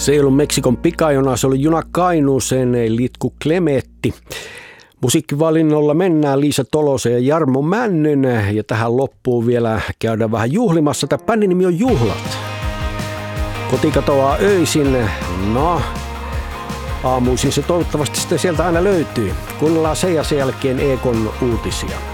Se ei ollut Meksikon pikajuna, se oli juna Kainuuseen, Litku Klemetti. Musiikkivalinnolla mennään Liisa Tolosen ja Jarmo Männyn, ja tähän loppuun vielä käydään vähän juhlimassa. Tämä bändin nimi on Juhlat. Koti katoaa öisin, no aamuisin se toivottavasti sitten sieltä aina löytyy. Kuunnellaan sen ja sen jälkeen Ekon uutisia.